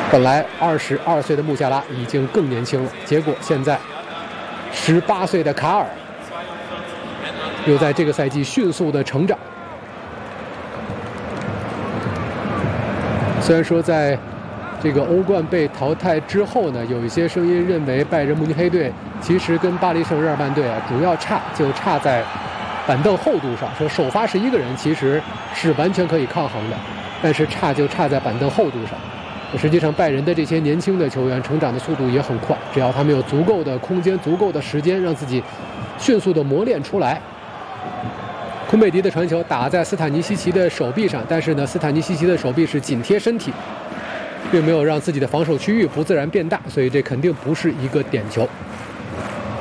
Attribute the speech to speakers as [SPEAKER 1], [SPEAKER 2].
[SPEAKER 1] 本来22岁的穆夏拉已经更年轻了，结果现在18岁的卡尔又在这个赛季迅速的成长。虽然说在这个欧冠被淘汰之后呢，有一些声音认为拜仁慕尼黑队其实跟巴黎圣日耳曼队啊主要差在板凳厚度上，说首发11个人其实是完全可以抗衡的，但是差在板凳厚度上。实际上拜仁的这些年轻的球员成长的速度也很快，只要他们有足够的空间、足够的时间，让自己迅速的磨练出来。昆贝迪的传球打在斯坦尼西奇的手臂上，但是呢，斯坦尼西奇的手臂是紧贴身体，并没有让自己的防守区域不自然变大，所以这肯定不是一个点球。